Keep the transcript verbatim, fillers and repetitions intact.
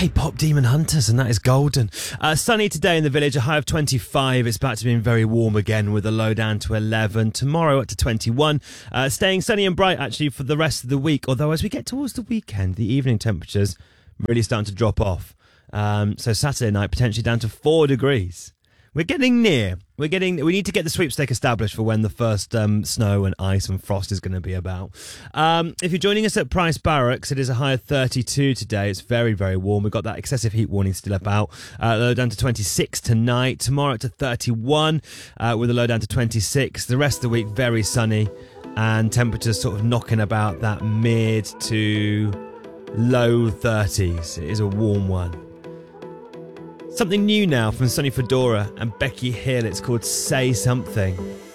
K-pop Demon Hunters, and that is golden. Uh, sunny today in the village, a high of twenty-five. It's back to being very warm again with a low down to eleven. Tomorrow up to twenty-one. Uh, staying sunny and bright actually for the rest of the week. Although as we get towards the weekend, the evening temperatures really starting to drop off. Um, so Saturday night potentially down to four degrees. We're getting near. We're getting. We need to get the sweepstake established for when the first um, snow and ice and frost is going to be about. Um, if you're joining us at Price Barracks, it is a high of thirty-two today. It's very, very warm. We've got that excessive heat warning still about. Uh, low down to twenty-six tonight. Tomorrow up to thirty-one uh, with a low down to twenty-six. The rest of the week very sunny and temperatures sort of knocking about that mid to low thirties. It is a warm one. Something new now from Sonny Fedora and Becky Hill. It's called Say Something.